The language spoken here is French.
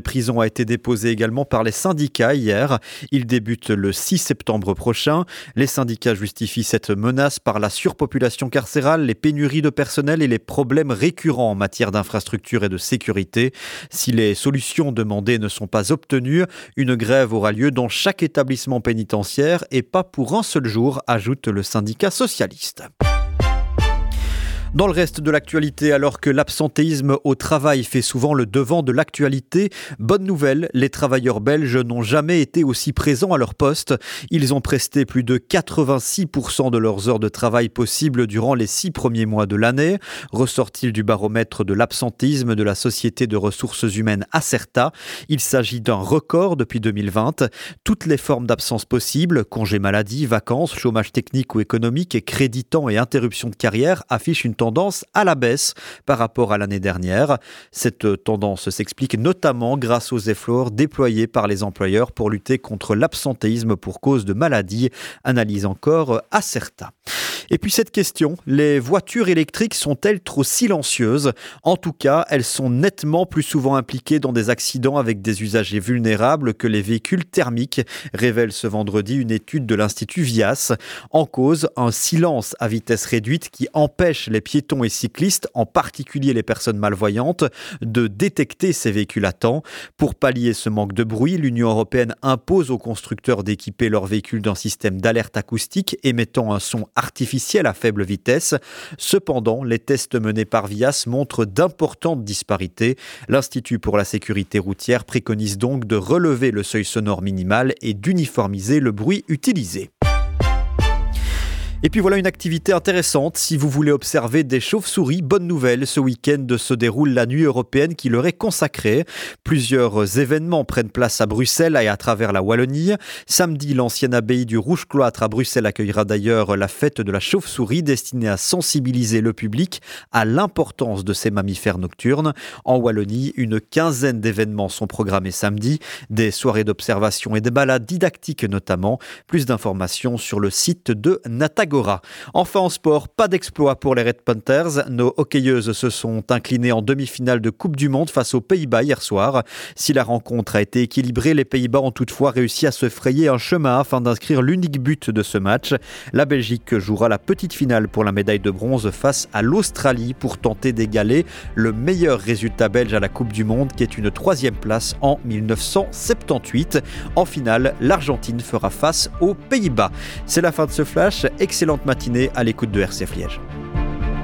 Prison a été déposée également par les syndicats hier. Il débute le 6 septembre prochain. Les syndicats justifient cette menace par la surpopulation carcérale, les pénuries de personnel et les problèmes récurrents en matière d'infrastructure et de sécurité. Si les solutions demandées ne sont pas obtenues, une grève aura lieu dans chaque établissement pénitentiaire et pas pour un seul jour, ajoute le syndicat socialiste. Dans le reste de l'actualité, alors que l'absentéisme au travail fait souvent le devant de l'actualité, bonne nouvelle, les travailleurs belges n'ont jamais été aussi présents à leur poste. Ils ont presté plus de 86% de leurs heures de travail possibles durant les 6 premiers mois de l'année, ressort-il du baromètre de l'absentéisme de la société de ressources humaines Acerta. Il s'agit d'un record depuis 2020. Toutes les formes d'absence possibles, congés maladie, vacances, chômage technique ou économique, créditant et interruption de carrière, affichent une tendance à la baisse par rapport à l'année dernière. Cette tendance s'explique notamment grâce aux efforts déployés par les employeurs pour lutter contre l'absentéisme pour cause de maladie, analyse encore Acerta. Et puis cette question, les voitures électriques sont-elles trop silencieuses ? En tout cas, elles sont nettement plus souvent impliquées dans des accidents avec des usagers vulnérables que les véhicules thermiques, révèle ce vendredi une étude de l'Institut Vias. En cause, un silence à vitesse réduite qui empêche les piétons et cyclistes, en particulier les personnes malvoyantes, de détecter ces véhicules à temps. Pour pallier ce manque de bruit, l'Union européenne impose aux constructeurs d'équiper leurs véhicules d'un système d'alerte acoustique émettant un son artificiel à faible vitesse. Cependant, les tests menés par Vias montrent d'importantes disparités. L'Institut pour la sécurité routière préconise donc de relever le seuil sonore minimal et d'uniformiser le bruit utilisé. Et puis voilà une activité intéressante. Si vous voulez observer des chauves-souris, bonne nouvelle, ce week-end se déroule la nuit européenne qui leur est consacrée. Plusieurs événements prennent place à Bruxelles et à travers la Wallonie. Samedi, l'ancienne abbaye du Rouge-Cloître à Bruxelles accueillera d'ailleurs la fête de la chauve-souris destinée à sensibiliser le public à l'importance de ces mammifères nocturnes. En Wallonie, une quinzaine d'événements sont programmés samedi, des soirées d'observation et des balades didactiques notamment. Plus d'informations sur le site de Natagora. Enfin en sport, pas d'exploit pour les Red Panthers. Nos hockeyeuses se sont inclinées en demi-finale de Coupe du Monde face aux Pays-Bas hier soir. Si la rencontre a été équilibrée, les Pays-Bas ont toutefois réussi à se frayer un chemin afin d'inscrire l'unique but de ce match. La Belgique jouera la petite finale pour la médaille de bronze face à l'Australie pour tenter d'égaler le meilleur résultat belge à la Coupe du Monde qui est une 3e place en 1978. En finale, l'Argentine fera face aux Pays-Bas. C'est la fin de ce flash. Excellente matinée à l'écoute de RCF Liège.